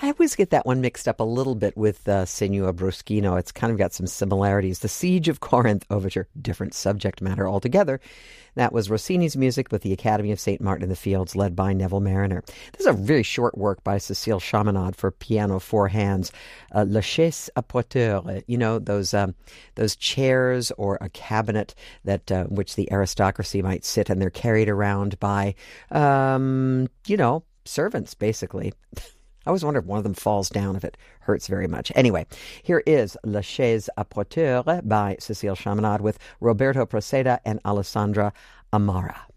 I always get that one mixed up a little bit with Senor Bruschino. It's kind of got some similarities. The Siege of Corinth Overture, different subject matter altogether. That was Rossini's music with the Academy of St. Martin in the Fields, led by Neville Marriner. This is a very short work by Cécile Chaminade for piano, four hands. La chaise à porteur, those chairs or a cabinet that which the aristocracy might sit, and they're carried around by, servants, basically. I always wonder if one of them falls down, if it hurts very much. Anyway, here is La Chaise à Porteur by Cécile Chaminade with Roberto Proceda and Alessandra Amara.